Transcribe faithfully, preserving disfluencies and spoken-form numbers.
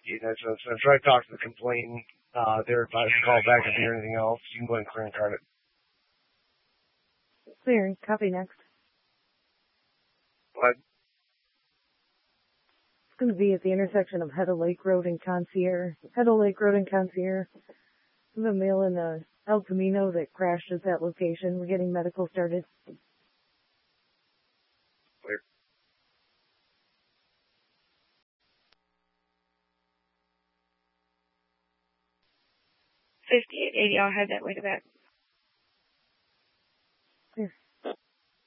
You know, so, so try to talk to the complainant uh, there. If I can call back if you hear anything else, you can go ahead and clear and card it. Clearing. Copy next. What? It's going to be at the intersection of Hedda Lake Road and Concierge. Hedda Lake Road and Concierge. We have a male in uh, El Camino that crashed at that location. We're getting medical started. Clear. fifty-eight eighty, I'll head that way to back.